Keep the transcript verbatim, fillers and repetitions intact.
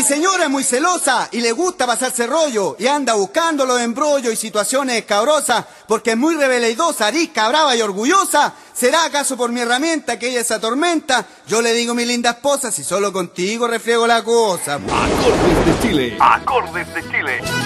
Mi señora es muy celosa y le gusta pasarse rollo y anda buscando los embrollos y situaciones escabrosas porque es muy rebeleidosa, arisca, brava y orgullosa. ¿Será acaso por mi herramienta que ella se atormenta? Yo le digo, mi linda esposa, si solo contigo refriego la cosa. Acordes de Chile. Acordes de Chile.